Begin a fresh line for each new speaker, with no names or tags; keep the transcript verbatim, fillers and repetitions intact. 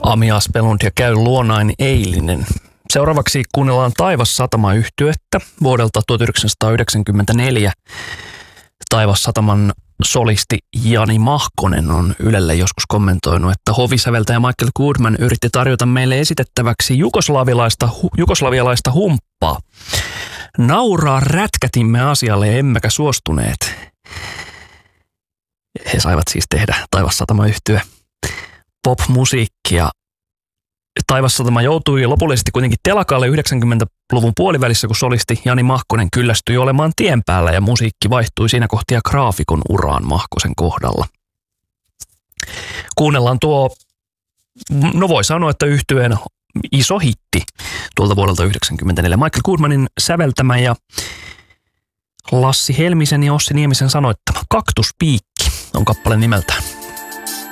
Ami Aspelund ja Käy luonain eilinen. Seuraavaksi kuunnellaan Taivassatama-yhtyettä vuodelta tuhatyhdeksänsataayhdeksänkymmentäneljä. Taivassataman solisti Jani Mahkonen on Ylelle joskus kommentoinut, että hovisäveltäjä Michael Goodman yritti tarjota meille esitettäväksi jugoslavialaista, hu, jugoslavialaista humppaa. Nauraa rätkätimme asialle emmekä suostuneet. He saivat siis tehdä Taivassatama-yhtye pop-musiikkia. Taivassatama joutui lopullisesti kuitenkin telakalle yhdeksänkymmentäluvun puolivälissä, kun solisti Jani Mahkonen kyllästyi olemaan tien päällä ja musiikki vaihtui siinä kohtia graafikon uraan Mahkosen kohdalla. Kuunnellaan tuo, no voi sanoa, että yhtyeen iso hitti tuolta vuodelta yhdeksänkymmentäneljä. Michael Goodmanin säveltämä ja Lassi Helmisen ja Ossi Niemisen sanoittama Kaktuspiikki on kappale nimeltään.